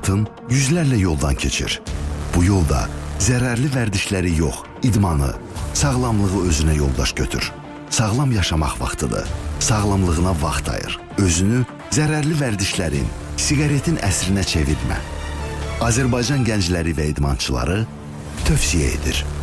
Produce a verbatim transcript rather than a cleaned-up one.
Həyatın yüzlərlə yoldan keçir. Bu yolda zərərli vərdişləri yox, idmanı, sağlamlığı özünə yoldaş götür. Sağlam yaşamaq vaxtıdır. Sağlamlığına vaxt ayır. Özünü zərərli vərdişlərin, siqaretin əsrinə çevirmə. Azərbaycan gəncləri və idmançıları tövsiyə edir.